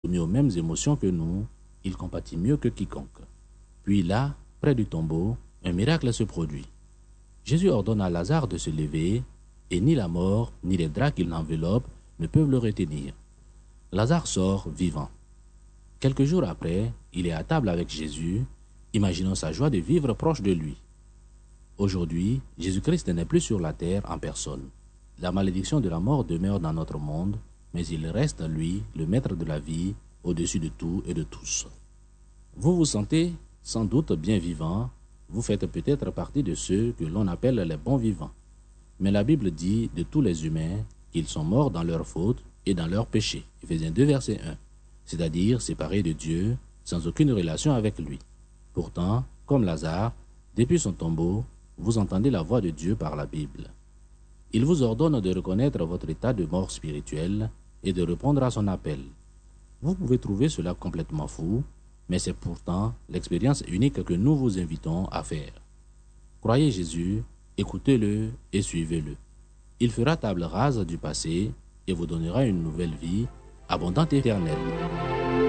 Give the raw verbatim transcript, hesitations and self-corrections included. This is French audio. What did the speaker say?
soumis aux mêmes émotions que nous, il compatit mieux que quiconque. Puis là, près du tombeau, un miracle se produit. Jésus ordonne à Lazare de se lever, et ni la mort, ni les draps qui l'enveloppent ne peuvent le retenir. Lazare sort vivant. Quelques jours après, il est à table avec Jésus, imaginant sa joie de vivre proche de lui. Aujourd'hui, Jésus-Christ n'est plus sur la terre en personne. La malédiction de la mort demeure dans notre monde, mais il reste, lui, le maître de la vie, au-dessus de tout et de tous. Vous vous sentez sans doute bien vivant, vous faites peut-être partie de ceux que l'on appelle les bons vivants. Mais la Bible dit de tous les humains qu'ils sont morts dans leurs fautes et dans leurs péchés. Éphésiens deux, verset un. C'est-à-dire séparés de Dieu, sans aucune relation avec lui. Pourtant, comme Lazare, depuis son tombeau, vous entendez la voix de Dieu par la Bible. Il vous ordonne de reconnaître votre état de mort spirituelle et de répondre à son appel. Vous pouvez trouver cela complètement fou, mais c'est pourtant l'expérience unique que nous vous invitons à faire. Croyez Jésus, écoutez-le et suivez-le. Il fera table rase du passé et vous donnera une nouvelle vie abondante et éternelle.